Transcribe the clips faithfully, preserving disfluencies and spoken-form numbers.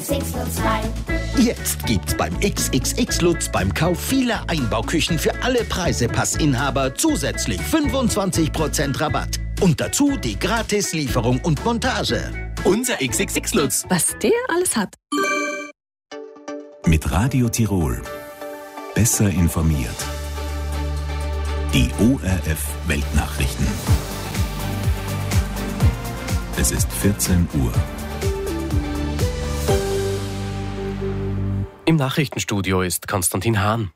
X X Lutz rein. Jetzt gibt's beim X X X Lutz beim Kauf vieler Einbauküchen für alle Preisepassinhaber zusätzlich fünfundzwanzig Prozent Rabatt. Und dazu die Gratis-Lieferung und Montage. Unser X X X Lutz. Was der alles hat. Mit Radio Tirol. Besser informiert. Die O R F Weltnachrichten. Es ist vierzehn Uhr. Im Nachrichtenstudio ist Konstantin Hahn.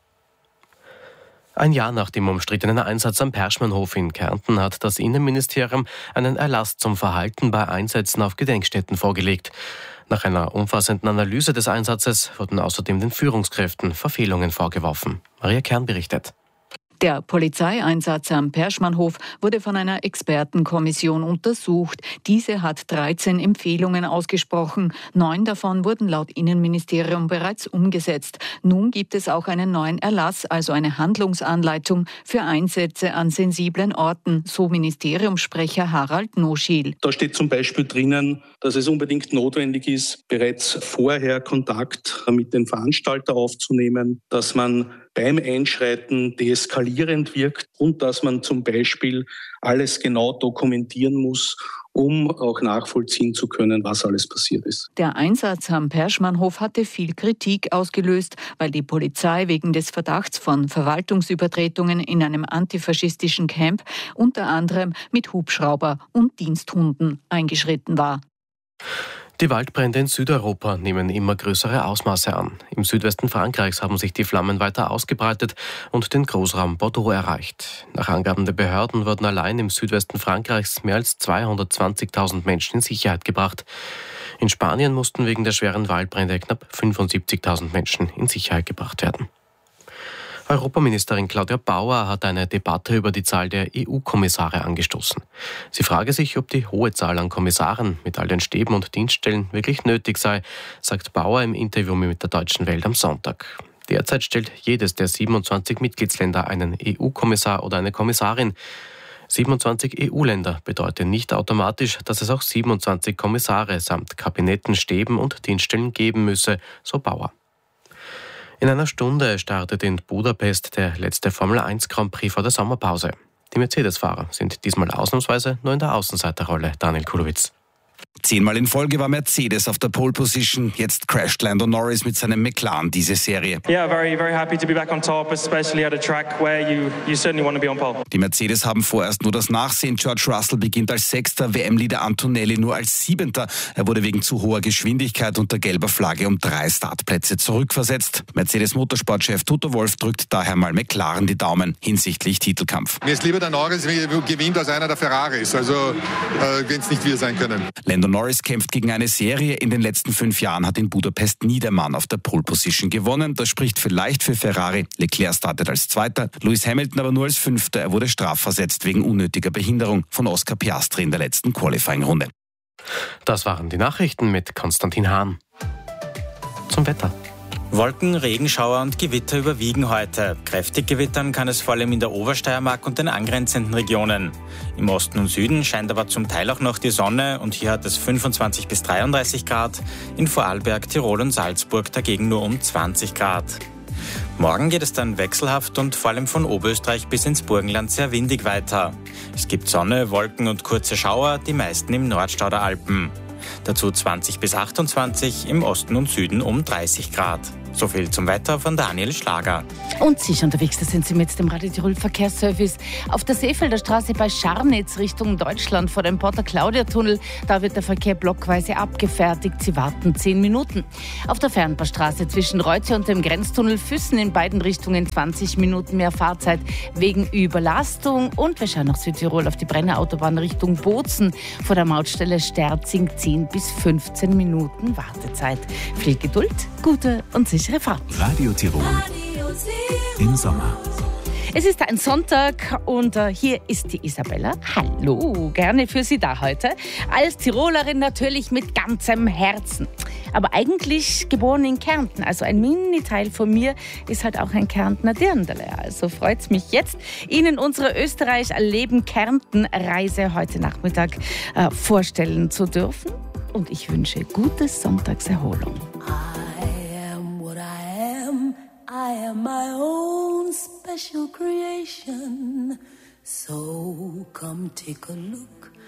Ein Jahr nach dem umstrittenen Einsatz am Perschmannhof in Kärnten hat das Innenministerium einen Erlass zum Verhalten bei Einsätzen auf Gedenkstätten vorgelegt. Nach einer umfassenden Analyse des Einsatzes wurden außerdem den Führungskräften Verfehlungen vorgeworfen. Maria Kern berichtet. Der Polizeieinsatz am Perschmannhof wurde von einer Expertenkommission untersucht. Diese hat dreizehn Empfehlungen ausgesprochen. Neun davon wurden laut Innenministerium bereits umgesetzt. Nun gibt es auch einen neuen Erlass, also eine Handlungsanleitung für Einsätze an sensiblen Orten, so Ministeriumssprecher Harald Noschiel. Da steht zum Beispiel drinnen, dass es unbedingt notwendig ist, bereits vorher Kontakt mit dem Veranstalter aufzunehmen, dass man beim Einschreiten deeskalierend wirkt und dass man zum Beispiel alles genau dokumentieren muss, um auch nachvollziehen zu können, was alles passiert ist. Der Einsatz am Perschmannhof hatte viel Kritik ausgelöst, weil die Polizei wegen des Verdachts von Verwaltungsübertretungen in einem antifaschistischen Camp unter anderem mit Hubschrauber und Diensthunden eingeschritten war. Die Waldbrände in Südeuropa nehmen immer größere Ausmaße an. Im Südwesten Frankreichs haben sich die Flammen weiter ausgebreitet und den Großraum Bordeaux erreicht. Nach Angaben der Behörden wurden allein im Südwesten Frankreichs mehr als zweihundertzwanzigtausend Menschen in Sicherheit gebracht. In Spanien mussten wegen der schweren Waldbrände knapp fünfundsiebzigtausend Menschen in Sicherheit gebracht werden. Europaministerin Claudia Bauer hat eine Debatte über die Zahl der E U-Kommissare angestoßen. Sie frage sich, ob die hohe Zahl an Kommissaren mit all den Stäben und Dienststellen wirklich nötig sei, sagt Bauer im Interview mit der Deutschen Welt am Sonntag. Derzeit stellt jedes der siebenundzwanzig Mitgliedsländer einen E U-Kommissar oder eine Kommissarin. siebenundzwanzig E U-Länder bedeuten nicht automatisch, dass es auch siebenundzwanzig Kommissare samt Kabinetten, Stäben und Dienststellen geben müsse, so Bauer. In einer Stunde startet in Budapest der letzte Formel eins Grand Prix vor der Sommerpause. Die Mercedes-Fahrer sind diesmal ausnahmsweise nur in der Außenseiterrolle. Daniel Kulowitz. Zehnmal in Folge war Mercedes auf der Pole Position. Jetzt crasht Lando Norris mit seinem McLaren diese Serie. Yeah, very, very happy to be back on top, especially at a track where you, you certainly want to be on pole. Die Mercedes haben vorerst nur das Nachsehen. George Russell beginnt als Sechster, W M-Leader Antonelli nur als Siebenter. Er wurde wegen zu hoher Geschwindigkeit unter gelber Flagge um drei Startplätze zurückversetzt. Mercedes-Motorsportchef Toto Wolff drückt daher mal McLaren die Daumen hinsichtlich Titelkampf. Mir ist lieber der Norris gewinnt als einer der Ferraris, also äh, wenn es nicht wir sein können. Lando Norris kämpft gegen eine Serie. In den letzten fünf Jahren hat in Budapest nie der Mann auf der Pole Position gewonnen. Das spricht vielleicht für Ferrari. Leclerc startet als Zweiter, Lewis Hamilton aber nur als Fünfter. Er wurde strafversetzt wegen unnötiger Behinderung von Oscar Piastri in der letzten Qualifying-Runde. Das waren die Nachrichten mit Konstantin Hahn. Zum Wetter. Wolken, Regenschauer und Gewitter überwiegen heute. Kräftig gewittern kann es vor allem in der Obersteiermark und den angrenzenden Regionen. Im Osten und Süden scheint aber zum Teil auch noch die Sonne und hier hat es fünfundzwanzig bis dreiunddreißig Grad. In Vorarlberg, Tirol und Salzburg dagegen nur um zwanzig Grad. Morgen geht es dann wechselhaft und vor allem von Oberösterreich bis ins Burgenland sehr windig weiter. Es gibt Sonne, Wolken und kurze Schauer, die meisten im Nordstau der Alpen. Dazu zwanzig bis achtundzwanzig, im Osten und Süden um dreißig Grad. So viel zum Wetter von Daniel Schlager. Und sicher unterwegs, da sind Sie mit dem Radio Tirol Verkehrsservice. Auf der Seefelder Straße bei Scharnitz Richtung Deutschland vor dem Porta-Claudia-Tunnel. Da wird der Verkehr blockweise abgefertigt. Sie warten zehn Minuten. Auf der Fernbahnstraße zwischen Reuze und dem Grenztunnel Füssen in beiden Richtungen zwanzig Minuten mehr Fahrzeit wegen Überlastung. Und wir schauen nach Südtirol auf die Brenner Autobahn Richtung Bozen. Vor der Mautstelle Sterzing zehn bis fünfzehn Minuten Wartezeit. Viel Geduld, gute und sichere Fahrt. Radio Tirol im Sommer. Es ist ein Sonntag und äh, hier ist die Isabella. Hallo, gerne für Sie da heute. Als Tirolerin natürlich mit ganzem Herzen. Aber eigentlich geboren in Kärnten. Also ein Mini-Teil von mir ist halt auch ein Kärntner Dirndl. Also freut es mich jetzt, Ihnen unsere Österreich-Leben-Kärnten-Reise heute Nachmittag äh, vorstellen zu dürfen. und ich wünsche gute Sonntagserholung. I am what I am. I am my own special creation. So come take a look